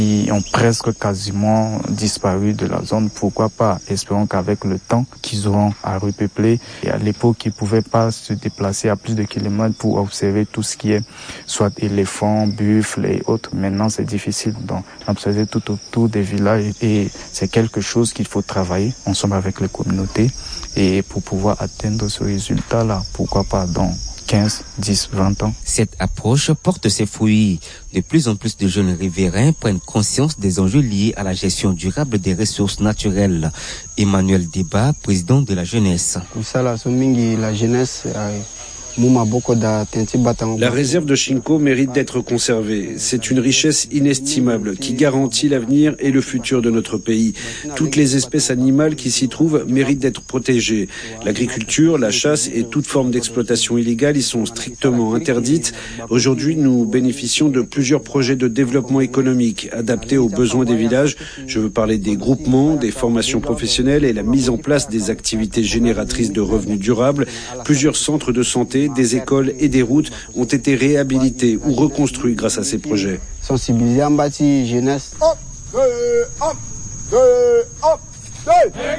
qui ont presque quasiment disparu de la zone. Pourquoi pas? Espérons qu'avec le temps qu'ils auront à repeupler. Et à l'époque, ils ne pouvaient pas se déplacer à plus de kilomètres pour observer tout ce qui est soit éléphants, buffles et autres. Maintenant, c'est difficile d'observer tout autour des villages et c'est quelque chose qu'il faut travailler ensemble avec les communautés et pour pouvoir atteindre ce résultat-là. Pourquoi pas dans 15, 10, 20 ans. Cette approche porte ses fruits. De plus en plus de jeunes riverains prennent conscience des enjeux liés à la gestion durable des ressources naturelles. Emmanuel Deba, président de la jeunesse. La jeunesse La réserve de Chinko mérite d'être conservée. C'est une richesse inestimable qui garantit l'avenir et le futur de notre pays. Toutes les espèces animales qui s'y trouvent méritent d'être protégées. L'agriculture, la chasse et toute forme d'exploitation illégale y sont strictement interdites. Aujourd'hui, nous bénéficions de plusieurs projets de développement économique adaptés aux besoins des villages. Je veux parler des groupements, des formations professionnelles et la mise en place des activités génératrices de revenus durables. Plusieurs centres de santé, des écoles et des routes ont été réhabilités ou reconstruits grâce à ces projets. Sensibiliser en bâti jeunesse.